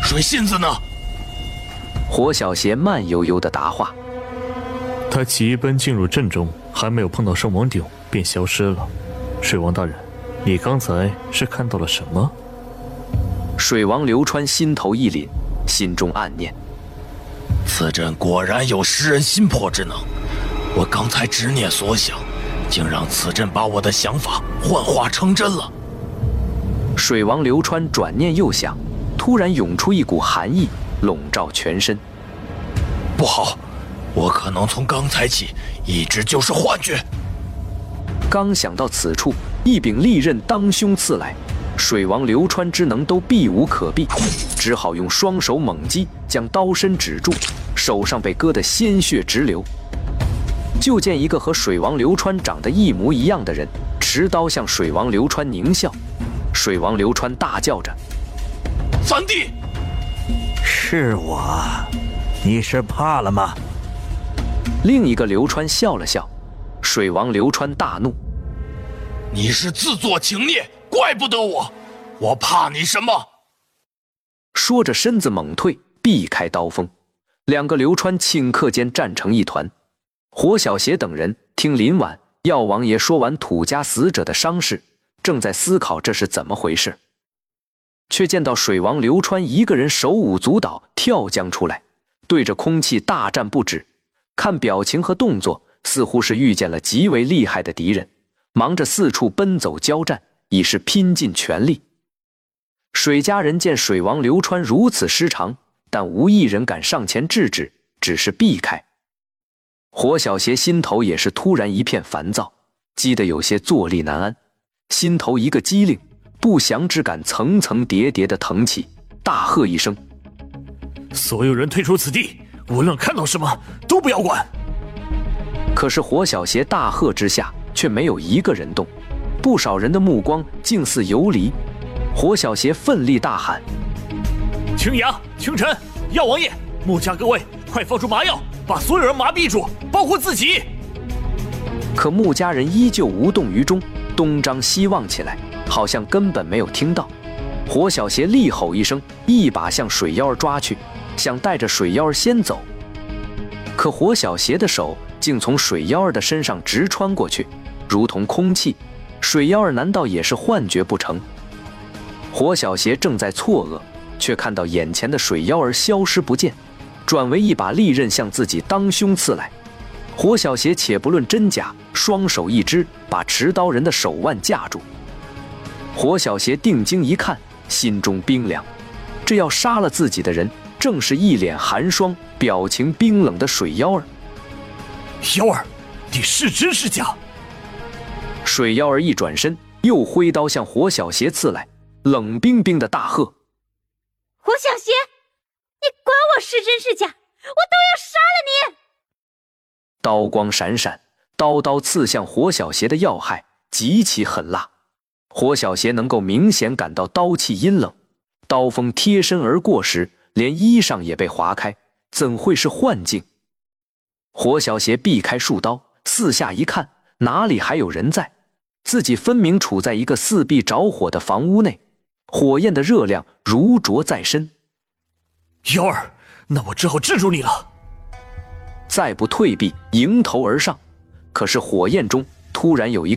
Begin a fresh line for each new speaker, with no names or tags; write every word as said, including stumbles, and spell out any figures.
水信子呢？
火小邪慢悠悠地答话：
他急奔进入阵中，还没有碰到圣王鼎便消失了。水王大人，你刚才是看到了什么？
水王流川心头一凛，心中暗念：
此阵果然有识人心魄之能。我刚才执念所想，竟让此阵把我的想法幻化成真了。
水王流川转念又想，突然涌出一股寒意，笼罩全身。
不好，我可能从刚才起一直就是幻觉。
刚想到此处，一柄利刃当胸刺来，水王流川之能都避无可避，只好用双手猛击，将刀身止住，手上被割得鲜血直流。就见一个和水王流川长得一模一样的人持刀向水王流川狞笑。水王流川大叫着：
三弟！
是我，你是怕了吗？
另一个流川笑了笑。水王流川大怒：
你是自作情孽，怪不得我，我怕你什么？
说着身子猛退，避开刀锋。两个流川顷刻间战成一团。火小邪等人听林婉、药王爷说完土家死者的伤势，正在思考这是怎么回事，却见到水王流川一个人手舞足蹈跳将出来，对着空气大战不止，看表情和动作似乎是遇见了极为厉害的敌人，忙着四处奔走交战，已是拼尽全力。水家人见水王流川如此失常，但无一人敢上前制止，只是避开。火小邪心头也是突然一片烦躁，激得有些坐立难安，心头一个机灵，不祥之感层层叠叠的腾起，大喝一声：
所有人退出此地，无论看到什么都不要管。
可是火小邪大喝之下却没有一个人动，不少人的目光竟似游离。火小邪奋力大喊：
青阳、青晨、药王爷、穆家各位，快放出麻药，把所有人麻痹住，保护自己。
可穆家人依旧无动于衷，东张西望起来，好像根本没有听到。火小邪厉吼一声，一把向水妖儿抓去，想带着水妖儿先走。可火小邪的手竟从水妖儿的身上直穿过去，如同空气。水妖儿难道也是幻觉不成？火小邪正在错愕，却看到眼前的水妖儿消失不见，转为一把利刃向自己当胸刺来。火小邪且不论真假，双手一支，把持刀人的手腕架住。火小邪定睛一看，心中冰凉，这要杀了自己的人正是一脸寒霜、表情冰冷的水妖儿。
妖儿，你是真是假？
水妖儿一转身，又挥刀向火小邪刺来，冷冰冰的大喝：
火小邪，你管我是真是假，我都要杀了你！
刀光闪闪，刀刀刺向火小邪的要害极其狠辣。火小邪能够明显感到刀气阴冷，刀锋贴身而过时，连衣裳也被划开，怎会是幻境？火小邪避开数刀，四下一看，哪里还有人在？自己分明处在一个四壁着火的房屋内，火焰的热量如灼在身。
妖儿，那我只好制住你了。
再不退避，迎头而上。可是火焰中突然有一